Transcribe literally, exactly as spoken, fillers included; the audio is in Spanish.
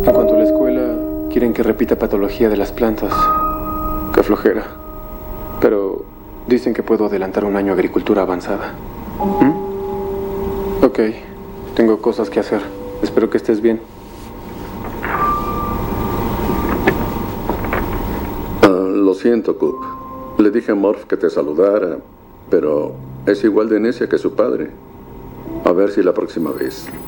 En cuanto a la escuela, quieren que repita patología de las plantas. Qué flojera. Pero dicen que puedo adelantar un año agricultura avanzada. ¿Mm? Ok, tengo cosas que hacer. Espero que estés bien. Uh, lo siento, Coop. Le dije a Morph que te saludara, pero es igual de necia que su padre. A ver si la próxima vez